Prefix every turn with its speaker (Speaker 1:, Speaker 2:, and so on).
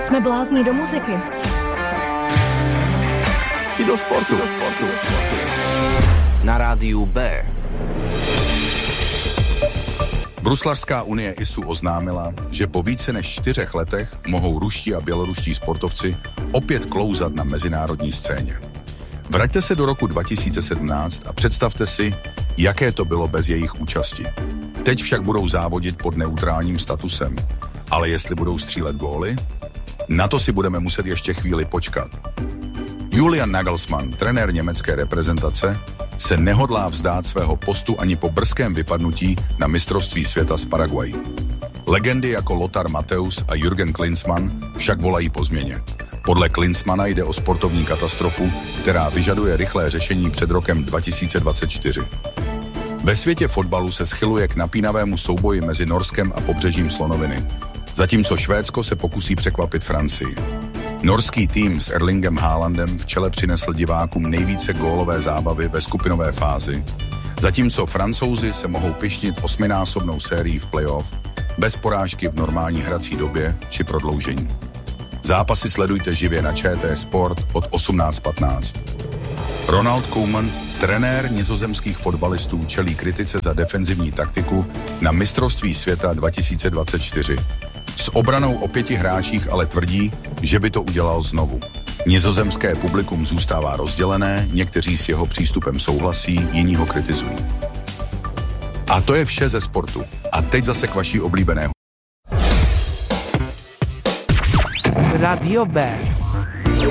Speaker 1: Jsme blázni do muziky.
Speaker 2: I do sportu.
Speaker 3: Na rádiu B.
Speaker 2: Bruslařská unie ISU oznámila, že po více než 4 letech mohou ruští a běloruští sportovci opět klouzat na mezinárodní scéně. Vraťte se do roku 2017 a představte si, jaké to bylo bez jejich účasti. Teď však budou závodit pod neutrálním statusem. Ale jestli budou střílet góly, na to si budeme muset ještě chvíli počkat. Julian Nagelsmann, trenér německé reprezentace, se nehodlá vzdát svého postu ani po brzkém vypadnutí na mistrovství světa z Paraguayi. Legendy jako Lothar Matthäus a Jürgen Klinsmann však volají po změně. Podle Klinsmana jde o sportovní katastrofu, která vyžaduje rychlé řešení před rokem 2024. Ve světě fotbalu se schyluje k napínavému souboji mezi Norskem a pobřežím Slonoviny, zatímco Švédsko se pokusí překvapit Francii. Norský tým s Erlingem Haalandem v čele přinesl divákům nejvíce gólové zábavy ve skupinové fázi, zatímco Francouzi se mohou pyšnit 8násobnou sérií v playoff bez porážky v normální hrací době či prodloužení. Zápasy sledujte živě na ČT Sport od 18:15. Ronald Koeman, trenér nizozemských fotbalistů, čelí kritice za defenzivní taktiku na mistrovství světa 2024. S obranou o 5 hráčích ale tvrdí, že by to udělal znovu. Nizozemské publikum zůstává rozdělené, někteří s jeho přístupem souhlasí, jiní ho kritizují. A to je vše ze sportu. A teď zase k vaší oblíbené.
Speaker 4: Radio B.